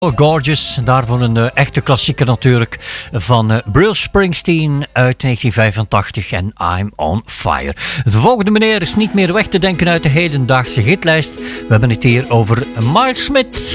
Gorgeous, daarvoor een echte klassieker natuurlijk van Bruce Springsteen uit 1985 en I'm on Fire. De volgende meneer is niet meer weg te denken uit de hedendaagse hitlijst. We hebben het hier over Miles Smith.